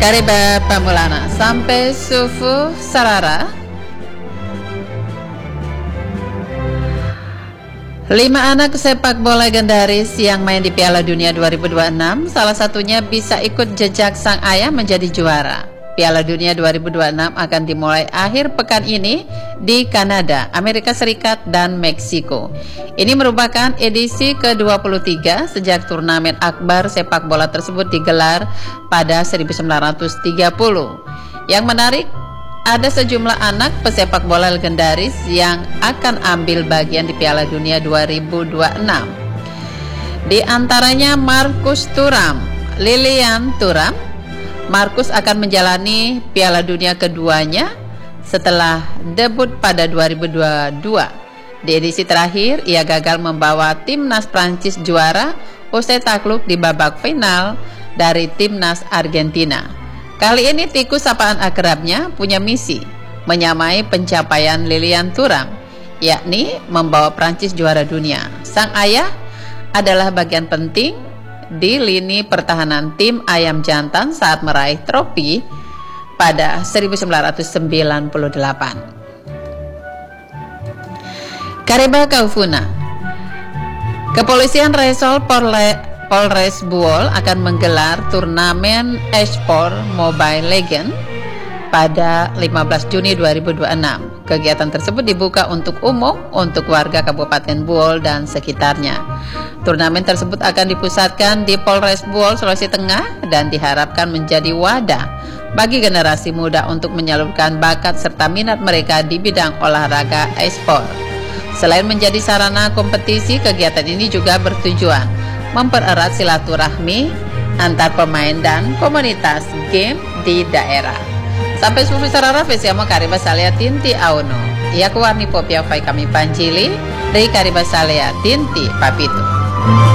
Kariba Pamulana sampai Sufu Sarara. 5 anak sepak bola legendaris yang main di Piala Dunia 2026, salah satunya bisa ikut jejak sang ayah menjadi juara. Piala Dunia 2026 akan dimulai akhir pekan ini di Kanada, Amerika Serikat, dan Meksiko. Ini merupakan edisi ke-23 sejak turnamen akbar sepak bola tersebut digelar pada 1930. Yang menarik, ada sejumlah anak pesepak bola legendaris yang akan ambil bagian di Piala Dunia 2026. Di antaranya Marcus Thuram, Lilian Thuram. Marcus akan menjalani Piala Dunia keduanya setelah debut pada 2022. Di edisi terakhir, ia gagal membawa timnas Prancis juara usai takluk di babak final dari timnas Argentina. Kali ini tikus sapaan akrabnya punya misi menyamai pencapaian Lilian Thuram, yakni membawa Prancis juara dunia. Sang ayah adalah bagian penting di lini pertahanan tim ayam jantan saat meraih trofi pada 1998. Kariba Kaufuna. Kepolisian Resol Polres Buol akan menggelar turnamen eSport Mobile Legends pada 15 Juni 2026. Kegiatan tersebut dibuka untuk umum untuk warga Kabupaten Buol dan sekitarnya. Turnamen tersebut akan dipusatkan di Polres Buol, Sulawesi Tengah, dan diharapkan menjadi wadah bagi generasi muda untuk menyalurkan bakat serta minat mereka di bidang olahraga eSport. Selain menjadi sarana kompetisi, kegiatan ini juga bertujuan mempererat silaturahmi antar pemain dan komunitas game di daerah. Sampai sufi sarara fesiamo Kariba Salea Tinti Auno. Ia kuwarni popia fai kami panjili dari Kariba Salea Tinti Papito.